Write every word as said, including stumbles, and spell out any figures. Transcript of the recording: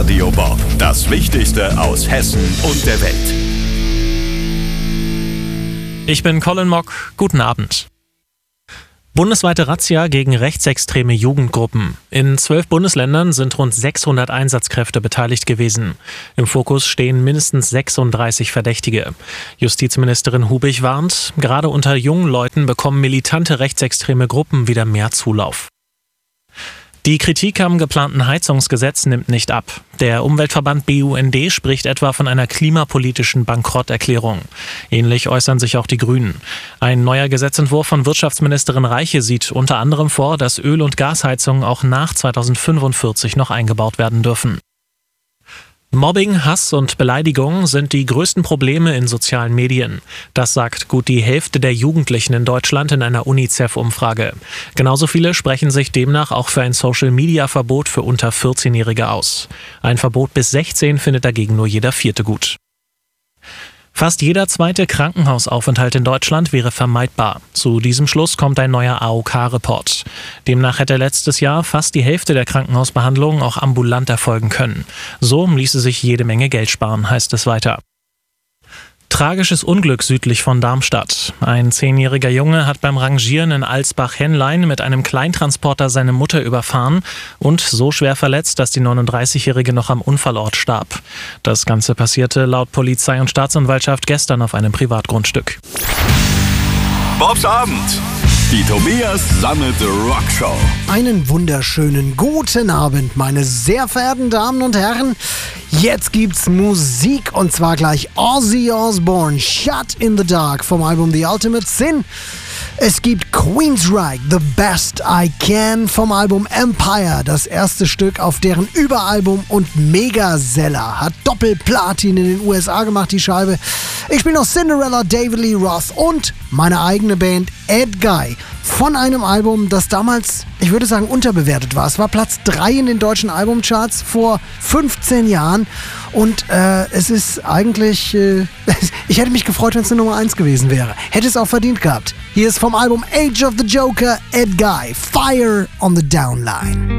Radio Bob. Das Wichtigste aus Hessen und der Welt. Ich bin Colin Mock. Guten Abend. Bundesweite Razzia gegen rechtsextreme Jugendgruppen. In zwölf Bundesländern sind rund sechshundert Einsatzkräfte beteiligt gewesen. Im Fokus stehen mindestens sechsunddreißig Verdächtige. Justizministerin Hubig warnt, gerade unter jungen Leuten bekommen militante rechtsextreme Gruppen wieder mehr Zulauf. Die Kritik am geplanten Heizungsgesetz nimmt nicht ab. Der Umweltverband B U N D spricht etwa von einer klimapolitischen Bankrotterklärung. Ähnlich äußern sich auch die Grünen. Ein neuer Gesetzentwurf von Wirtschaftsministerin Reiche sieht unter anderem vor, dass Öl- und Gasheizungen auch nach zweitausendfünfundvierzig noch eingebaut werden dürfen. Mobbing, Hass und Beleidigung sind die größten Probleme in sozialen Medien. Das sagt gut die Hälfte der Jugendlichen in Deutschland in einer UNICEF-Umfrage. Genauso viele sprechen sich demnach auch für ein Social-Media-Verbot für unter vierzehnjährige aus. Ein Verbot bis sechzehn findet dagegen nur jeder Vierte gut. Fast jeder zweite Krankenhausaufenthalt in Deutschland wäre vermeidbar. Zu diesem Schluss kommt ein neuer A O K-Report. Demnach hätte letztes Jahr fast die Hälfte der Krankenhausbehandlungen auch ambulant erfolgen können. So ließe sich jede Menge Geld sparen, heißt es weiter. Tragisches Unglück südlich von Darmstadt. Ein zehnjähriger Junge hat beim Rangieren in Alsbach-Henlein mit einem Kleintransporter seine Mutter überfahren und so schwer verletzt, dass die neununddreißigjährige noch am Unfallort starb. Das Ganze passierte laut Polizei und Staatsanwaltschaft gestern auf einem Privatgrundstück. Bobs Abend. Die Tobias Sammelte Rockshow. Einen wunderschönen guten Abend, meine sehr verehrten Damen und Herren. Jetzt gibt's Musik und zwar gleich Ozzy Osbourne, Shut in the Dark vom Album The Ultimate Sin. Es gibt Queensryche, The Best I Can vom Album Empire, das erste Stück auf deren Überalbum, und Megaseller hat Doppelplatin in den U S A gemacht, die Scheibe. Ich spiele noch Cinderella, David Lee Roth und meine eigene Band Ed Guy von einem Album, das damals, ich würde sagen, unterbewertet war. Es war Platz drei in den deutschen Albumcharts vor fünfzehn Jahren und äh, es ist eigentlich, äh, ich hätte mich gefreut, wenn es eine Nummer eins gewesen wäre. Hätte es auch verdient gehabt. Hier ist vom Album Age of the Joker, Ed Guy, Fire on the Downline.